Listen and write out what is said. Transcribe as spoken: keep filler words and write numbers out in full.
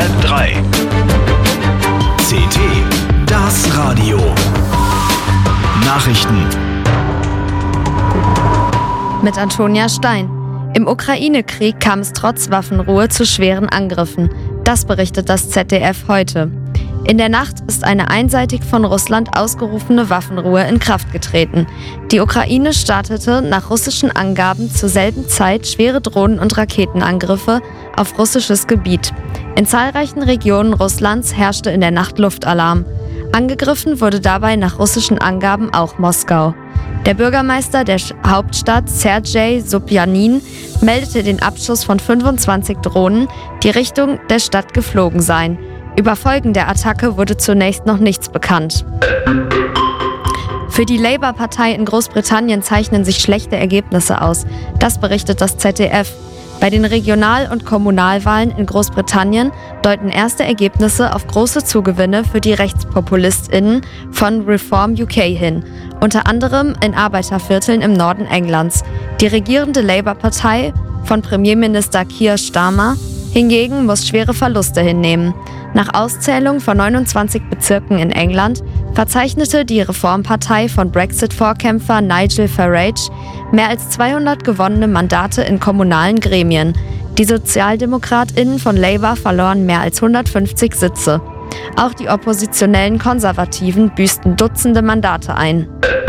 halb drei. C T, das Radio. Nachrichten. Mit Antonia Stein. Im Ukraine-Krieg kam es trotz Waffenruhe zu schweren Angriffen. Das berichtet das Z D F heute. In der Nacht ist eine einseitig von Russland ausgerufene Waffenruhe in Kraft getreten. Die Ukraine startete nach russischen Angaben zur selben Zeit schwere Drohnen- und Raketenangriffe auf russisches Gebiet. In zahlreichen Regionen Russlands herrschte in der Nacht Luftalarm. Angegriffen wurde dabei nach russischen Angaben auch Moskau. Der Bürgermeister der Hauptstadt, Sergei Sobjanin, meldete den Abschuss von fünfundzwanzig Drohnen, die Richtung der Stadt geflogen seien. Über Folgen der Attacke wurde zunächst noch nichts bekannt. Für die Labour-Partei in Großbritannien zeichnen sich schlechte Ergebnisse aus. Das berichtet das Z D F. Bei den Regional- und Kommunalwahlen in Großbritannien deuten erste Ergebnisse auf große Zugewinne für die RechtspopulistInnen von Reform U K hin, unter anderem in Arbeitervierteln im Norden Englands. Die regierende Labour-Partei von Premierminister Keir Starmer hingegen muss schwere Verluste hinnehmen. Nach Auszählung von neunundzwanzig Bezirken in England verzeichnete die Reformpartei von Brexit-Vorkämpfer Nigel Farage mehr als zweihundert gewonnene Mandate in kommunalen Gremien. Die SozialdemokratInnen von Labour verloren mehr als hundertfünfzig Sitze. Auch die oppositionellen Konservativen büßten Dutzende Mandate ein.